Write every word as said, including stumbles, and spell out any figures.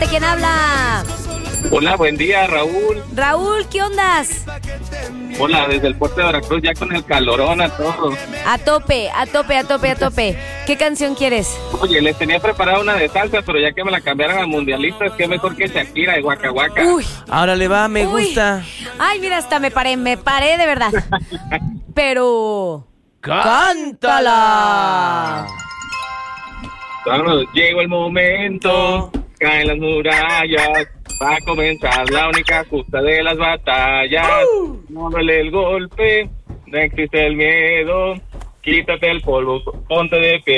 adelante, ¿quién habla? Hola, buen día, Raúl. Raúl, ¿qué ondas? Hola, desde el puerto de Veracruz, ya con el calorón a todo. A tope, a tope, a tope, a tope. ¿Qué canción quieres? Oye, les tenía preparada una de salsa, pero ya que me la cambiaron a mundialistas, qué mejor que Shakira de Waka Waka. Uy. Ahora le va, me Uy. gusta. Ay, mira, hasta me paré, me paré de verdad. Pero... ¡cántala! Vamos, llegó el momento, caen las murallas, va a comenzar la única justa de las batallas. Uh. No duele el golpe, no existe el miedo, quítate el polvo, ponte de pie.